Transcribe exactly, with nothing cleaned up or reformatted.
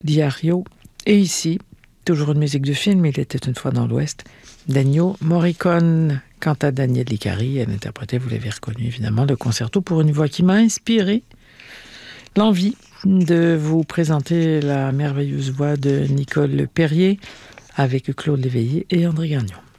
Diario. Et ici, toujours une musique de film, Il était une fois dans l'Ouest, d'Ennio Morricone. Quant à Danielle Licari, elle interprétait, vous l'avez reconnu évidemment, le concerto pour une voix qui m'a inspiré l'envie de vous présenter la merveilleuse voix de Nicole Perrier avec Claude Léveillé et André Gagnon.